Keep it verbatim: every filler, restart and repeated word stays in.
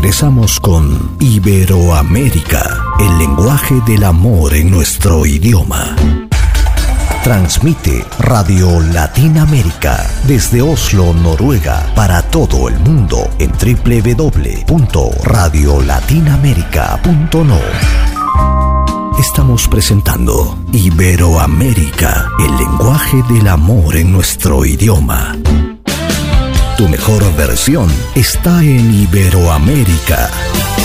regresamos con Iberoamérica, el lenguaje del amor en nuestro idioma. Transmite Radio Latinoamérica desde Oslo, Noruega, para todo el mundo en doble u doble u doble u punto radio latinoamerica punto no. Estamos presentando Iberoamérica, el lenguaje del amor en nuestro idioma. Tu mejor versión está en Iberoamérica.